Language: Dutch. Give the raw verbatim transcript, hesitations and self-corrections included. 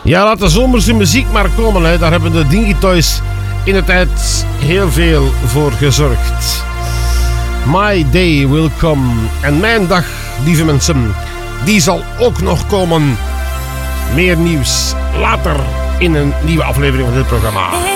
Ja, laat de zomerse muziek maar komen. Hè. Daar hebben de Dingy-Toys in de tijd heel veel voor gezorgd. My day will come. En mijn dag, lieve mensen, die zal ook nog komen. Meer nieuws later in een nieuwe aflevering van dit programma.